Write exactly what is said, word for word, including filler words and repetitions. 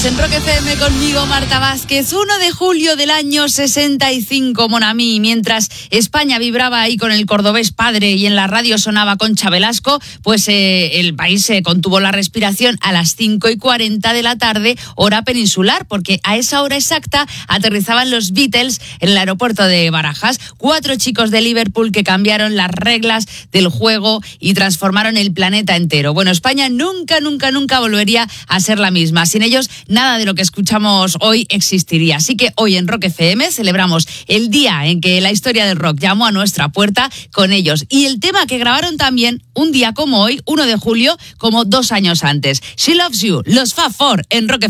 en Rock F M conmigo, Marta Vázquez. uno de julio del año sesenta y cinco, mon ami. Mientras España vibraba ahí con el cordobés padre y en la radio sonaba Concha Velasco, pues eh, el país se eh, contuvo la respiración a las cinco y cuarenta de la tarde, hora peninsular, porque a esa hora exacta aterrizaban los Beatles en el aeropuerto de Barajas. Cuatro chicos de Liverpool que cambiaron las reglas del juego y transformaron el planeta entero. Bueno, España nunca, nunca, nunca volvería a ser la misma. Sin ellos, nada de lo que escuchamos hoy existiría. Así que hoy en Rock F M celebramos el día en que la historia del rock llamó a nuestra puerta con ellos. Y el tema que grabaron también un día como hoy, uno de julio, como dos años antes. She Loves You, los Fab Four en Rock F M.